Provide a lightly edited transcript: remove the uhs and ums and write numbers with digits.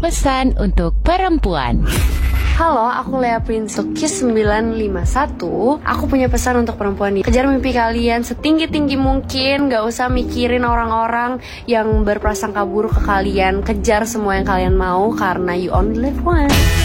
Pesan untuk perempuan. Halo, aku Lea Prince untuk Kiss 951. Aku punya pesan untuk perempuan nih. Kejar mimpi kalian setinggi-tinggi mungkin. Gak usah mikirin orang-orang yang berprasangka buruk ke kalian. Kejar semua yang kalian mau, karena you only live once.